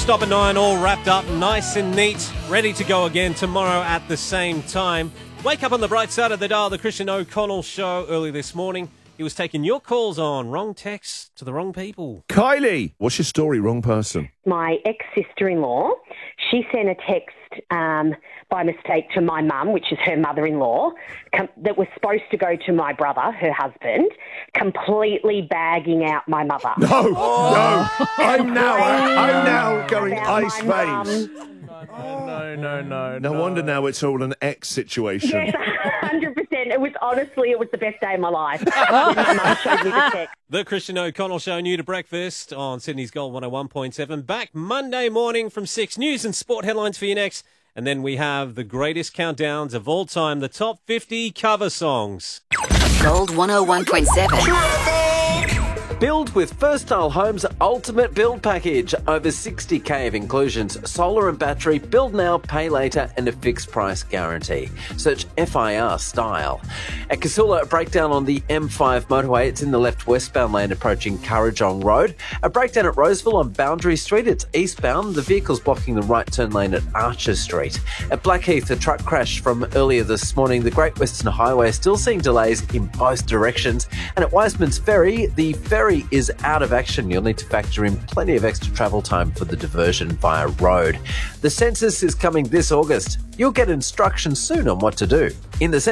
Non-stop at 9, all wrapped up, nice and neat, ready to go again tomorrow at the same time. Wake up on the bright side of the dial, the Christian O'Connell Show early this morning. He was taking your calls on wrong texts to the wrong people. Kylie, what's your story? Wrong person. My ex-sister-in-law, she sent a text by mistake to my mum, which is her mother-in-law, that was supposed to go to my brother, her husband, completely bagging out my mother. No. I'm now going ice veins. No. No wonder now it's all an ex situation. Yes, 100%. It was the best day of my life. When my mum showed me the text. The Christian O'Connell Show, new to breakfast on Sydney's Gold 101.7. Back Monday morning from 6. News and sport headlines for you next. And then we have the greatest countdowns of all time, the top 50 cover songs. Gold 101.7. Build with First Tile Homes' ultimate build package. Over 60k of inclusions, solar and battery, build now, pay later, and a fixed price guarantee. Search FIR Style. At Casula, a breakdown on the M5 motorway. It's in the left westbound lane approaching Currajong Road. A breakdown at Roseville on Boundary Street. It's eastbound. The vehicle's blocking the right turn lane at Archer Street. At Blackheath, a truck crash from earlier this morning. The Great Western Highway still seeing delays in both directions. And at Wiseman's Ferry, the ferry is out of action. You'll need to factor in plenty of extra travel time for the diversion via road. The census is coming this August. You'll get instructions soon on what to do. In the